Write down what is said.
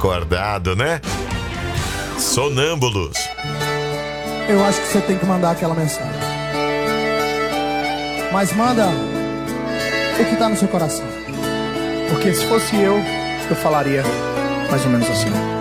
acordado, né? Sonâmbulos. Eu acho que você tem que mandar aquela mensagem. Mas manda o que tá no seu coração. Porque se fosse eu falaria mais ou menos assim.